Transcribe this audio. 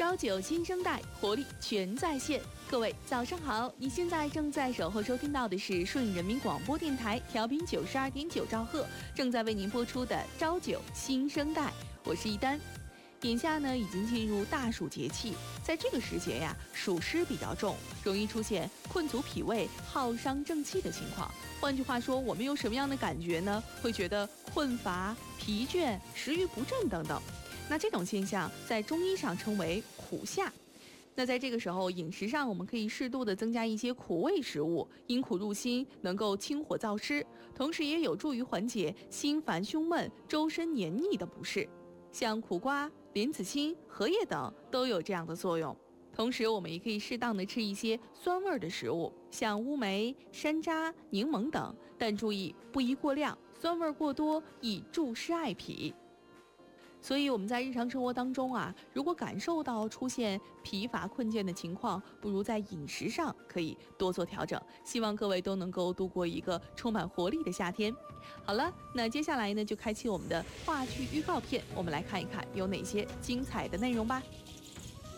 朝九新生代，活力全在线。各位早上好，你现在正在守候收听到的是顺义人民广播电台调频92.9兆赫，正在为您播出的朝九新生代，我是一丹。眼下呢，已经进入大暑节气，在这个时节呀，暑湿比较重，容易出现困阻脾胃、耗伤正气的情况。换句话说，我们有什么样的感觉呢？会觉得困乏、疲倦、食欲不振等等。那这种现象在中医上称为苦夏。那在这个时候，饮食上我们可以适度的增加一些苦味食物，因苦入心，能够清火燥湿，同时也有助于缓解心烦胸闷、周身黏腻的不适。像苦瓜、莲子心、荷叶等都有这样的作用。同时我们也可以适当的吃一些酸味的食物，像乌梅、山楂、柠檬等，但注意不宜过量，酸味过多易助湿艾脾。所以我们在日常生活当中啊，如果感受到出现疲乏困倦的情况，不如在饮食上可以多做调整。希望各位都能够度过一个充满活力的夏天。好了，那接下来呢，就开启我们的话剧预告片，我们来看一看有哪些精彩的内容吧。